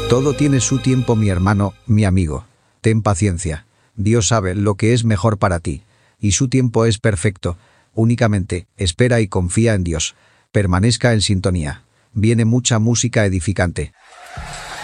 Todo tiene su tiempo, mi hermano, mi amigo. Ten paciencia. Dios sabe lo que es mejor para ti. Y su tiempo es perfecto. Únicamente, espera y confía en Dios. Permanezca en sintonía. Viene mucha música edificante.